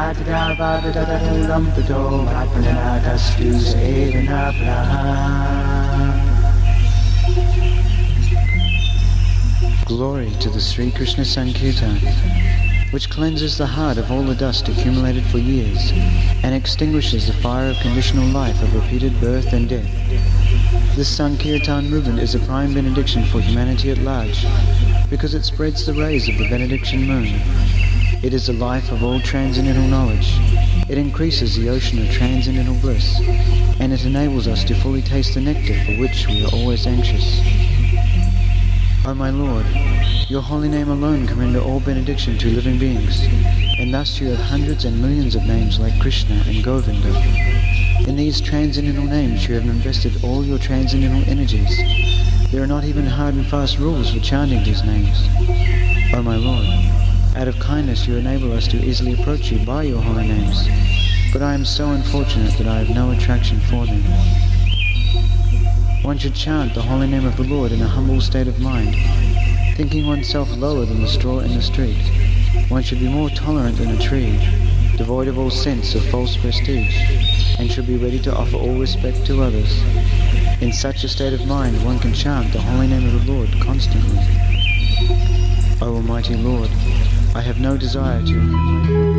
Glory to the Sri Krishna Sankirtan, which cleanses the heart of all the dust accumulated for years and extinguishes the fire of conditional life of repeated birth and death. This Sankirtan movement is a prime benediction for humanity at large because it spreads the rays of the benediction moon. It is the life of all transcendental knowledge. It increases the ocean of transcendental bliss, and it enables us to fully taste the nectar for which we are always anxious. O my Lord, your holy name alone can render all benediction to living beings, and thus you have hundreds and millions of names like Krishna and Govinda. In these transcendental names you have invested all your transcendental energies. There are not even hard and fast rules for chanting these names. O my Lord, out of kindness you enable us to easily approach you by your holy names, but I am so unfortunate that I have no attraction for them. One should chant the holy name of the Lord in a humble state of mind, thinking oneself lower than the straw in the street. One should be more tolerant than a tree, devoid of all sense of false prestige, and should be ready to offer all respect to others. In such a state of mind one can chant the holy name of the Lord constantly. O Almighty Lord, I have no desire to